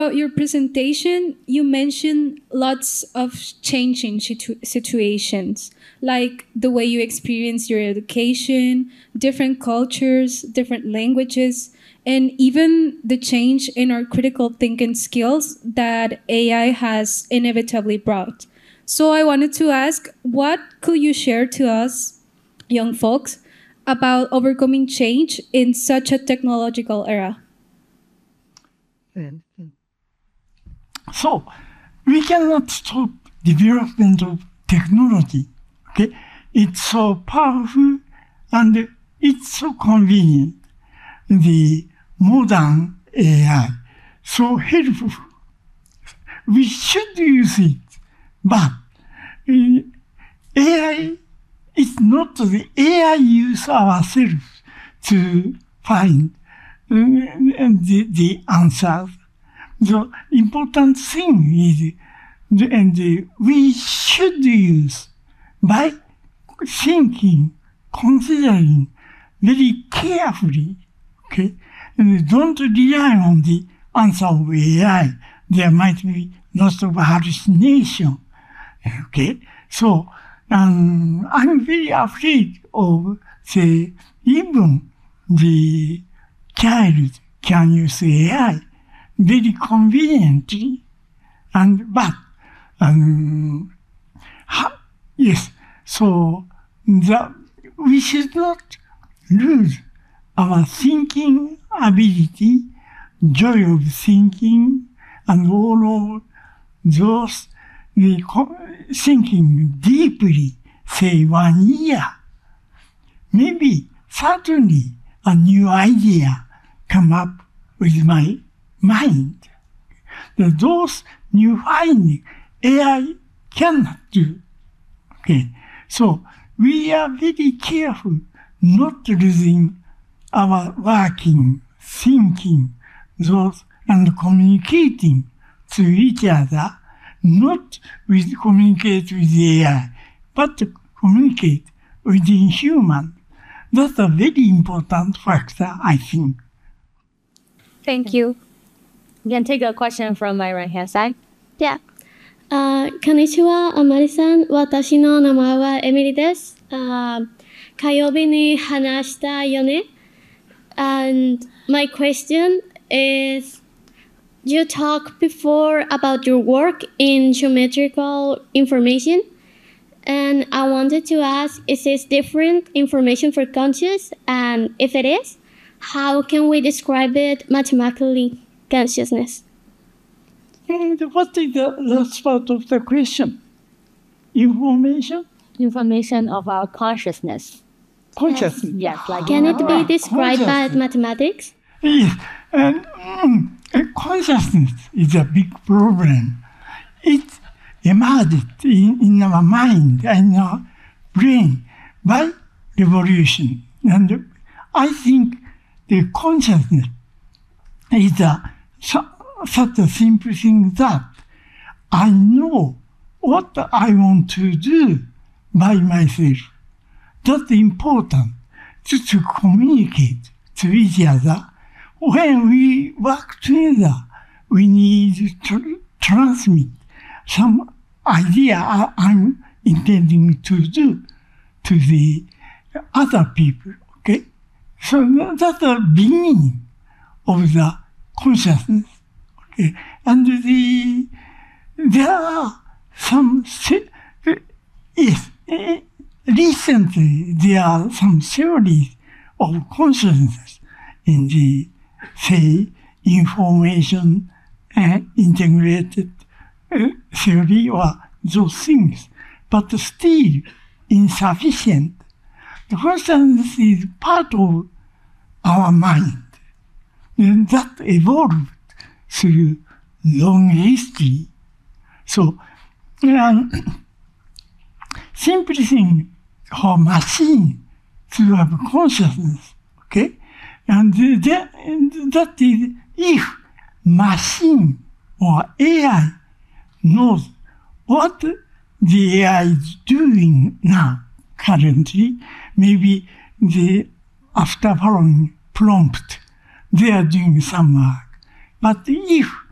Your presentation, you mentioned lots of changing situations, like the way you experience your education, different cultures, different languages, and even the change in our critical thinking skills that AI has inevitably brought. So I wanted to ask, what could you share to us, young folks, about overcoming change in such a technological era? So, we cannot stop development of technology. Okay, it's so powerful and it's so convenient. The modern AI, so helpful. We should use it, but AI is not the AI use ourselves to find the answers. The important thing is, we should use by thinking, considering very carefully, okay? And don't rely on the answer of AI. There might be lots of hallucination, okay? So, I'm very afraid of, say, even the child can use AI very conveniently, but yes, so we should not lose our thinking ability, joy of thinking, and all of those thinking deeply, say 1 year. Maybe suddenly a new idea come up with my mind. Those new findings AI cannot do. Okay, so we are very careful not losing our working, thinking, those, and communicating to each other, not communicate with AI, but to communicate within human. That's a very important factor, I think. Thank you. You can take a question from my right-hand side. Yeah. こんにちは、あまりさん。私の名前はエミリです。火曜日に話したよね。And my question is, you talked before about your work in geometrical information. And I wanted to ask, is this different information for conscious? And if it is, how can we describe it mathematically, consciousness? And what is the last part of the question? Information? Information of our consciousness. Consciousness? Yes. Like Can it be described by mathematics? Yes. And consciousness is a big problem. It emerged in our mind and our brain by revolution. And I think the consciousness is such a simple thing that I know what I want to do by myself. That's important to communicate to each other. When we work together, we need to transmit some idea I'm intending to do to the other people, okay? So that's the beginning of the consciousness, okay? And there are some, yes, recently there are some theories of consciousness in the, say, information integrated theory or those things, but still insufficient. The consciousness is part of our mind, and that evolved through long history. So, simple thing for machine to have consciousness, okay? And that is if machine or AI knows what the AI is doing now, currently, maybe after following prompt, they are doing some work. But if